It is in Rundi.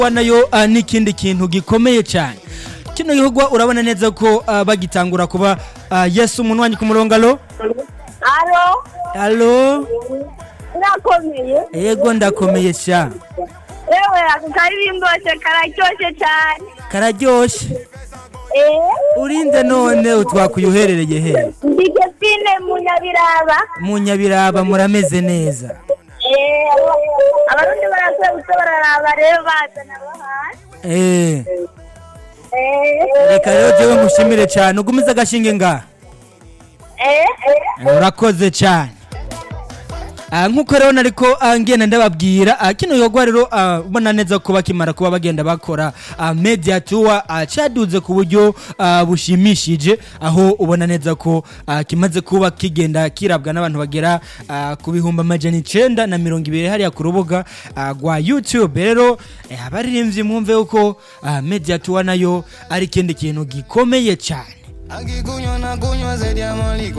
nayo n'ikindi kintu gikomeye cyane kino gihugu urabona neza ko bagitangura kuba Yesu umunwanyi ku murongo. Allo Urakomeye? Yego ndakomeye sha. Ewe akaririmbo kararyoshe cyane. Kararyoshe. Urinde none utwakuyuherereye he? Ndike pine Munyabiraba murameze neza. Abarundi barasaba bararaba rero bazana bahari. Reka rero jewe mushimire cyane ugumiza gashinge nga. Urakoze cyane. Nkuko rero nariko ngenda ndababwira kino yogwa rero ubona neza ko bakimara kuba bagenda bakora media tour caduze ku buryo bushimishije aho ubona neza ko kimaze kuba kigenda kirabwa n'abantu bagera ku bihumbi 920 hariya ku rubuga rwa YouTube. Rero abaririmbyi mwumve uko media tour nayo ari kindi kintu gikomeye cyane.